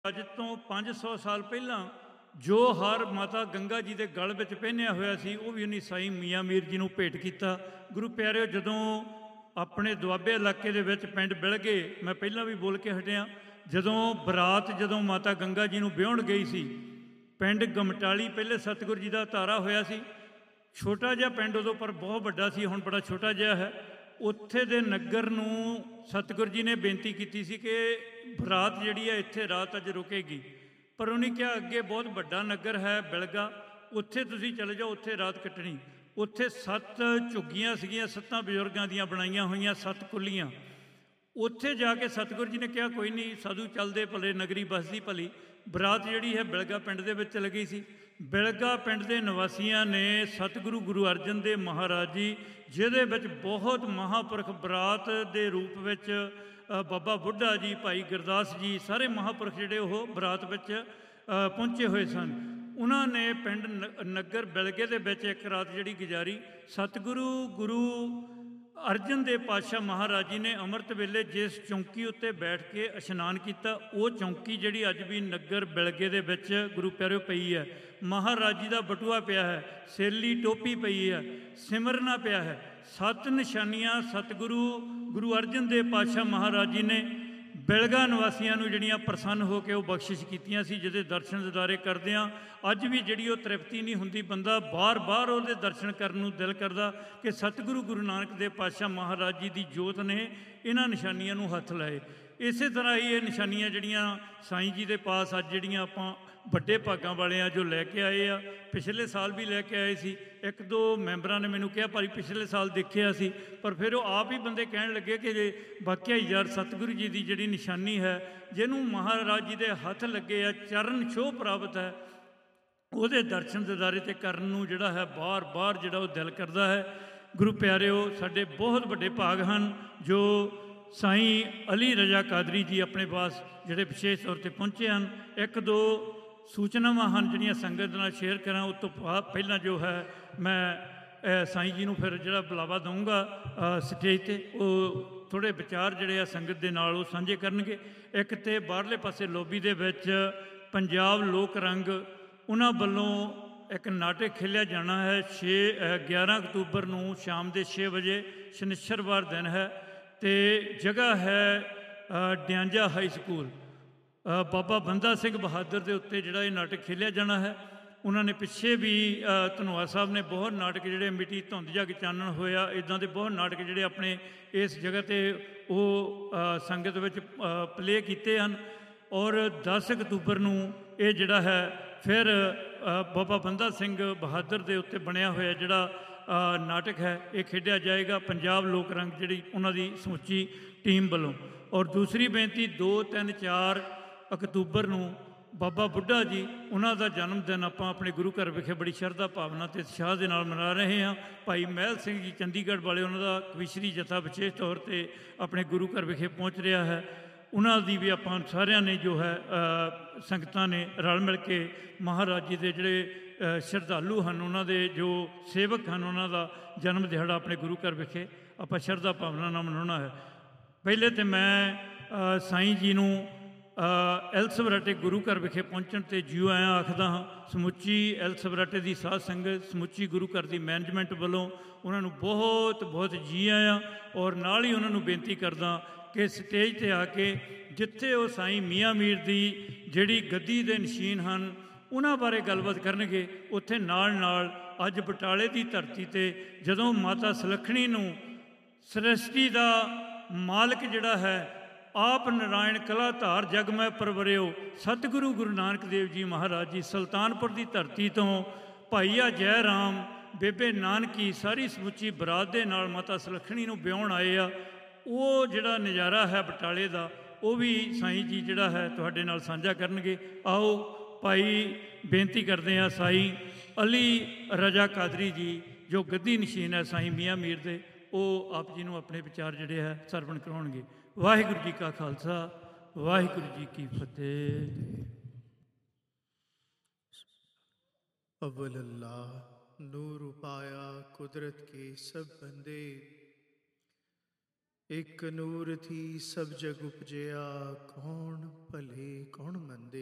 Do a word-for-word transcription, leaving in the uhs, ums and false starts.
ਅੱਜ ਤੋਂ ਪੰਜ सौ ਸਾਲ ਪਹਿਲਾਂ ਜੋ ਹਾਰ ਮਾਤਾ ਗੰਗਾ ਜੀ ਦੇ ਗਲ ਵਿੱਚ ਪਹਿਨਿਆ ਹੋਇਆ ਸੀ ਉਹ ਵੀ ਉਹਨੇ ਸਾਈਂ ਮੀਆਂ ਮੀਰ ਜੀ ਨੂੰ ਭੇਟ ਕੀਤਾ। ਗੁਰੂ ਪਿਆਰਿਓ, ਜਦੋਂ ਆਪਣੇ ਦੁਆਬੇ ਇਲਾਕੇ ਦੇ ਵਿੱਚ ਪਿੰਡ ਬਿਲਗੇ, ਮੈਂ ਪਹਿਲਾਂ ਵੀ ਬੋਲ ਕੇ ਹਟਿਆ, ਜਦੋਂ ਬਰਾਤ ਜਦੋਂ ਮਾਤਾ ਗੰਗਾ ਜੀ ਨੂੰ ਵਿਆਹੁਣ ਗਈ ਸੀ, ਪਿੰਡ ਗਮਟਾਲੀ ਪਹਿਲੇ ਸਤਿਗੁਰ ਜੀ ਦਾ ਧਾਰਾ ਹੋਇਆ ਸੀ। ਛੋਟਾ ਜਿਹਾ ਪਿੰਡ ਉਦੋਂ, ਪਰ ਬਹੁਤ ਵੱਡਾ ਸੀ, ਹੁਣ ਬੜਾ ਛੋਟਾ ਜਿਹਾ ਹੈ। ਉੱਥੇ ਦੇ ਨਗਰ ਨੂੰ ਸਤਿਗੁਰ ਜੀ ਨੇ ਬੇਨਤੀ ਕੀਤੀ ਸੀ ਕਿ ਬਰਾਤ ਜਿਹੜੀ ਹੈ ਇੱਥੇ ਰਾਤ ਅੱਜ ਰੁਕੇਗੀ, ਪਰ ਉਹਨੇ ਕਿਹਾ ਅੱਗੇ ਬਹੁਤ ਵੱਡਾ ਨਗਰ ਹੈ ਬਿਲਗਾ, ਉੱਥੇ ਤੁਸੀਂ ਚਲੇ ਜਾਓ, ਉੱਥੇ ਰਾਤ ਕੱਟਣੀ। ਉੱਥੇ ਸੱਤ ਝੁੱਗੀਆਂ ਸੀਗੀਆਂ, ਸੱਤਾਂ ਬਜ਼ੁਰਗਾਂ ਦੀਆਂ ਬਣਾਈਆਂ ਹੋਈਆਂ, ਸੱਤ ਕੁੱਲੀਆਂ। ਉੱਥੇ ਜਾ ਕੇ ਸਤਿਗੁਰ ਜੀ ਨੇ ਕਿਹਾ ਕੋਈ ਨਹੀਂ, ਸਾਧੂ ਚੱਲਦੇ ਭਲੇ, ਨਗਰੀ ਬਸਦੀ ਭਲੀ। ਬਰਾਤ ਜਿਹੜੀ ਹੈ ਬਿਲਗਾ ਪਿੰਡ ਦੇ ਵਿੱਚ ਲੱਗੀ ਸੀ। ਬਿਲਗਾ ਪਿੰਡ ਦੇ ਨਿਵਾਸੀਆਂ ਨੇ ਸਤਿਗੁਰੂ ਗੁਰੂ ਅਰਜਨ ਦੇਵ ਮਹਾਰਾਜ ਜੀ, ਜਿਹਦੇ ਵਿੱਚ ਬਹੁਤ ਮਹਾਂਪੁਰਖ ਬਰਾਤ ਦੇ ਰੂਪ ਵਿੱਚ ਬਾਬਾ ਬੁੱਢਾ ਜੀ, ਭਾਈ ਗੁਰਦਾਸ ਜੀ, ਸਾਰੇ ਮਹਾਂਪੁਰਖ ਜਿਹੜੇ ਉਹ ਬਰਾਤ ਵਿੱਚ ਪਹੁੰਚੇ ਹੋਏ ਸਨ। ਉਹਨਾਂ ਨੇ ਪਿੰਡ ਨਗਰ ਬਿਲਗੇ ਦੇ ਵਿੱਚ ਇੱਕ ਰਾਤ ਜਿਹੜੀ ਗੁਜ਼ਾਰੀ। ਸਤਿਗੁਰੂ ਗੁਰੂ ਅਰਜਨ ਦੇਵ ਪਾਤਸ਼ਾਹ ਮਹਾਰਾਜ ਜੀ ਨੇ ਅੰਮ੍ਰਿਤ ਵੇਲੇ ਜਿਸ ਚੌਂਕੀ ਉੱਤੇ ਬੈਠ ਕੇ ਇਸ਼ਨਾਨ ਕੀਤਾ, ਉਹ ਚੌਂਕੀ ਜਿਹੜੀ ਅੱਜ ਵੀ ਨਗਰ ਬਿਲਗੇ ਦੇ ਵਿੱਚ ਗੁਰੂ ਪਿਆਰਿਓ ਪਈ ਹੈ। ਮਹਾਰਾਜ ਜੀ ਦਾ ਬਟੂਆ ਪਿਆ ਹੈ, ਸੇਲੀ ਟੋਪੀ ਪਈ ਹੈ, ਸਿਮਰਨਾ ਪਿਆ ਹੈ। ਸੱਤ ਨਿਸ਼ਾਨੀਆਂ ਸਤਿਗੁਰੂ ਗੁਰੂ ਅਰਜਨ ਦੇਵ ਪਾਤਸ਼ਾਹ ਮਹਾਰਾਜ ਜੀ ਨੇ ਬਿਲਗਾ ਨਿਵਾਸੀਆਂ ਨੂੰ ਜਿਹੜੀਆਂ ਪ੍ਰਸੰਨ ਹੋ ਕੇ ਉਹ ਬਖਸ਼ਿਸ਼ ਕੀਤੀਆਂ ਸੀ, ਜਿਹਦੇ ਦਰਸ਼ਨ ਦਿਦਾਰੇ ਕਰਦਿਆਂ ਅੱਜ ਵੀ ਜਿਹੜੀ ਉਹ ਤ੍ਰਿਪਤੀ ਨਹੀਂ ਹੁੰਦੀ, ਬੰਦਾ ਬਾਰ ਬਾਰ ਉਹਦੇ ਦਰਸ਼ਨ ਕਰਨ ਨੂੰ ਦਿਲ ਕਰਦਾ ਕਿ ਸਤਿਗੁਰੂ ਗੁਰੂ ਨਾਨਕ ਦੇਵ ਪਾਤਸ਼ਾਹ ਮਹਾਰਾਜ ਜੀ ਦੀ ਜੋਤ ਨੇ ਇਹਨਾਂ ਨਿਸ਼ਾਨੀਆਂ ਨੂੰ ਹੱਥ ਲਾਏ। ਇਸੇ ਤਰ੍ਹਾਂ ਹੀ ਇਹ ਨਿਸ਼ਾਨੀਆਂ ਜਿਹੜੀਆਂ ਸਾਈਂ ਜੀ ਦੇ ਪਾਸ ਅੱਜ ਜਿਹੜੀਆਂ ਆਪਾਂ ਵੱਡੇ ਭਾਗਾਂ ਵਾਲੇ ਆ ਜੋ ਲੈ ਕੇ ਆਏ ਆ, ਪਿਛਲੇ ਸਾਲ ਵੀ ਲੈ ਕੇ ਆਏ ਸੀ। ਇੱਕ ਦੋ ਮੈਂਬਰਾਂ ਨੇ ਮੈਨੂੰ ਕਿਹਾ ਭਾਈ ਪਿਛਲੇ ਸਾਲ ਦੇਖਿਆ ਸੀ, ਪਰ ਫਿਰ ਉਹ ਆਪ ਹੀ ਬੰਦੇ ਕਹਿਣ ਲੱਗੇ ਕਿ ਜੇ ਵਾਕਿਆ ਯਾਰ ਸਤਿਗੁਰੂ ਜੀ ਦੀ ਜਿਹੜੀ ਨਿਸ਼ਾਨੀ ਹੈ, ਜਿਹਨੂੰ ਮਹਾਰਾਜ ਜੀ ਦੇ ਹੱਥ ਲੱਗੇ ਆ, ਚਰਨ ਛੋਹ ਪ੍ਰਾਪਤ ਹੈ, ਉਹਦੇ ਦਰਸ਼ਨ ਦਿਦਾਰੇ ਤੇ ਕਰਨ ਨੂੰ ਜਿਹੜਾ ਹੈ ਬਾਰ ਬਾਰ ਜਿਹੜਾ ਉਹ ਦਿਲ ਕਰਦਾ ਹੈ। ਗੁਰੂ ਪਿਆਰਿਓ, ਸਾਡੇ ਬਹੁਤ ਵੱਡੇ ਭਾਗ ਹਨ ਜੋ ਸਾਈਂ ਅਲੀ ਰਜ਼ਾ ਕਾਦਰੀ ਜੀ ਆਪਣੇ ਪਾਸ ਜਿਹੜੇ ਵਿਸ਼ੇਸ਼ ਤੌਰ 'ਤੇ ਪਹੁੰਚੇ ਹਨ। ਇੱਕ ਦੋ ਸੂਚਨਾਵਾਂ ਹਨ ਜਿਹੜੀਆਂ ਸੰਗਤ ਨਾਲ ਸ਼ੇਅਰ ਕਰਾਂ। ਉਸ ਤੋਂ ਪਹਿਲਾਂ ਜੋ ਹੈ ਮੈਂ ਸਾਈਂ ਜੀ ਨੂੰ ਫਿਰ ਜਿਹੜਾ ਬੁਲਾਵਾ ਦਊਂਗਾ ਸਟੇਜ 'ਤੇ, ਉਹ ਥੋੜ੍ਹੇ ਵਿਚਾਰ ਜਿਹੜੇ ਆ ਸੰਗਤ ਦੇ ਨਾਲ ਉਹ ਸਾਂਝੇ ਕਰਨਗੇ। ਇੱਕ ਤਾਂ ਬਾਹਰਲੇ ਪਾਸੇ ਲੋਬੀ ਦੇ ਵਿੱਚ ਪੰਜਾਬ ਲੋਕ ਰੰਗ ਉਹਨਾਂ ਵੱਲੋਂ ਇੱਕ ਨਾਟਕ ਖੇਲਿਆ ਜਾਣਾ ਹੈ। ਛੇ ਗਿਆਰਾਂ ਅਕਤੂਬਰ ਨੂੰ ਸ਼ਾਮ ਦੇ ਛੇ ਵਜੇ, ਸ਼ਨਿਚਰਵਾਰ ਦਿਨ ਹੈ, ਅਤੇ ਜਗ੍ਹਾ ਹੈ ਡਿਆਂਜਾ ਹਾਈ ਸਕੂਲ। ਬਾਬਾ ਬੰਦਾ ਸਿੰਘ ਬਹਾਦਰ ਦੇ ਉੱਤੇ ਜਿਹੜਾ ਇਹ ਨਾਟਕ ਖੇਲਿਆ ਜਾਣਾ ਹੈ। ਉਹਨਾਂ ਨੇ ਪਿੱਛੇ ਵੀ ਧਨੋਆ ਸਾਹਿਬ ਨੇ ਬਹੁਤ ਨਾਟਕ ਜਿਹੜੇ ਮਿੱਟੀ ਧੁੰਦ ਜਗ ਚਾਨਣ ਹੋਇਆ, ਇੱਦਾਂ ਦੇ ਬਹੁਤ ਨਾਟਕ ਜਿਹੜੇ ਆਪਣੇ ਇਸ ਜਗ੍ਹਾ 'ਤੇ ਉਹ ਸੰਗਤ ਵਿੱਚ ਪਲੇ ਕੀਤੇ ਹਨ। ਔਰ ਦਸ ਅਕਤੂਬਰ ਨੂੰ ਇਹ ਜਿਹੜਾ ਹੈ ਫਿਰ ਬਾਬਾ ਬੰਦਾ ਸਿੰਘ ਬਹਾਦਰ ਦੇ ਉੱਤੇ ਬਣਿਆ ਹੋਇਆ ਜਿਹੜਾ ਨਾਟਕ ਹੈ ਇਹ ਖੇਡਿਆ ਜਾਏਗਾ ਪੰਜਾਬ ਲੋਕ ਰੰਗ ਜਿਹੜੀ ਉਹਨਾਂ ਦੀ ਸਮੁੱਚੀ ਟੀਮ ਵੱਲੋਂ। ਔਰ ਦੂਸਰੀ ਬੇਨਤੀ, ਦੋ ਤਿੰਨ ਚਾਰ ਅਕਤੂਬਰ ਨੂੰ ਬਾਬਾ ਬੁੱਢਾ ਜੀ, ਉਹਨਾਂ ਦਾ ਜਨਮ ਦਿਨ ਆਪਾਂ ਆਪਣੇ ਗੁਰੂ ਘਰ ਵਿਖੇ ਬੜੀ ਸ਼ਰਧਾ ਭਾਵਨਾ ਅਤੇ ਉਤਸ਼ਾਹ ਦੇ ਨਾਲ ਮਨਾ ਰਹੇ ਹਾਂ। ਭਾਈ ਮਹਿਲ ਸਿੰਘ ਜੀ ਚੰਡੀਗੜ੍ਹ ਵਾਲੇ, ਉਹਨਾਂ ਦਾ ਕਵਿਸ਼ਰੀ ਜਥਾ ਵਿਸ਼ੇਸ਼ ਤੌਰ 'ਤੇ ਆਪਣੇ ਗੁਰੂ ਘਰ ਵਿਖੇ ਪਹੁੰਚ ਰਿਹਾ ਹੈ। ਉਹਨਾਂ ਦੀ ਵੀ ਆਪਾਂ ਸਾਰਿਆਂ ਨੇ ਜੋ ਹੈ ਸੰਗਤਾਂ ਨੇ ਰਲ ਮਿਲ ਕੇ ਮਹਾਰਾਜ ਜੀ ਦੇ ਜਿਹੜੇ ਸ਼ਰਧਾਲੂ ਹਨ, ਉਹਨਾਂ ਦੇ ਜੋ ਸੇਵਕ ਹਨ, ਉਹਨਾਂ ਦਾ ਜਨਮ ਦਿਹਾੜਾ ਆਪਣੇ ਗੁਰੂ ਘਰ ਵਿਖੇ ਆਪਾਂ ਸ਼ਰਧਾ ਭਾਵਨਾ ਨਾਲ ਮਨਾਉਣਾ ਹੈ। ਪਹਿਲੇ ਤਾਂ ਮੈਂ ਸਾਈਂ ਜੀ ਨੂੰ ਐਲਸਵਰਾਟੇ ਗੁਰੂ ਘਰ ਵਿਖੇ ਪਹੁੰਚਣ 'ਤੇ ਜਿਉ ਆਇਆਂ ਆਖਦਾ ਹਾਂ। ਸਮੁੱਚੀ ਐਲਸਵਰਾਟੇ ਦੀ ਸਾਧ ਸੰਗਤ, ਸਮੁੱਚੀ ਗੁਰੂ ਘਰ ਦੀ ਮੈਨੇਜਮੈਂਟ ਵੱਲੋਂ ਉਹਨਾਂ ਨੂੰ ਬਹੁਤ ਬਹੁਤ ਜੀ ਆਇਆਂ। ਔਰ ਨਾਲ ਹੀ ਉਹਨਾਂ ਨੂੰ ਬੇਨਤੀ ਕਰਦਾ ਕਿ ਸਟੇਜ 'ਤੇ ਆ ਕੇ ਜਿੱਥੇ ਉਹ ਸਾਈਂ ਮੀਆਂ ਮੀਰ ਦੀ ਜਿਹੜੀ ਗੱਦੀ ਦੇ ਨਸ਼ੀਨ ਹਨ ਉਹਨਾਂ ਬਾਰੇ ਗੱਲਬਾਤ ਕਰਨਗੇ, ਉੱਥੇ ਨਾਲ ਨਾਲ ਅੱਜ ਬਟਾਲੇ ਦੀ ਧਰਤੀ 'ਤੇ ਜਦੋਂ ਮਾਤਾ ਸੁਲੱਖਣੀ ਨੂੰ ਸ੍ਰਿਸ਼ਟੀ ਦਾ ਮਾਲਕ ਜਿਹੜਾ ਹੈ ਆਪ ਨਾਰਾਇਣ ਕਲਾ ਧਾਰ ਜਗ ਮੈਂ ਪਰਵਰਿਓ, ਸਤਿਗੁਰੂ ਗੁਰੂ ਨਾਨਕ ਦੇਵ ਜੀ ਮਹਾਰਾਜ ਜੀ ਸੁਲਤਾਨਪੁਰ ਦੀ ਧਰਤੀ ਤੋਂ ਭਾਈਆ ਜੈ ਰਾਮ, ਬੇਬੇ ਨਾਨਕੀ, ਸਾਰੀ ਸਮੁੱਚੀ ਬਰਾਤ ਦੇ ਨਾਲ ਮਾਤਾ ਸੁਲੱਖਣੀ ਨੂੰ ਵਿਆਹੁਣ ਆਏ ਆ। ਉਹ ਜਿਹੜਾ ਨਜ਼ਾਰਾ ਹੈ ਬਟਾਲੇ ਦਾ, ਉਹ ਵੀ ਸਾਈਂ ਜੀ ਜਿਹੜਾ ਹੈ ਤੁਹਾਡੇ ਨਾਲ ਸਾਂਝਾ ਕਰਨਗੇ। ਆਓ ਭਾਈ ਬੇਨਤੀ ਕਰਦੇ ਹਾਂ ਸਾਈਂ ਅਲੀ ਰਜ਼ਾ ਕਾਦਰੀ ਜੀ ਜੋ ਗੱਦੀ ਨਸ਼ੀਨ ਹੈ ਸਾਈਂ ਮੀਆਂ ਮੀਰ ਦੇ, ਉਹ ਆਪ ਜੀ ਨੂੰ ਆਪਣੇ ਵਿਚਾਰ ਜਿਹੜੇ ਹੈ ਸਰਵਣ ਕਰਾਉਣਗੇ। ਵਾਹਿਗੁਰੂ ਜੀ ਕਾ ਖਾਲਸਾ, ਵਾਹਿਗੁਰੂ ਜੀ ਕੀ ਫਤਿਹ। अव्वल अल्लाह नूर पाया कुदरत के सब बंदे, ਇਕ ਨੂਰ ਥੀ ਸਭ ਜਗ ਉਪਜਿਆ, ਕੌਣ ਭਲੇ ਕੌਣ ਮੰਦੇ।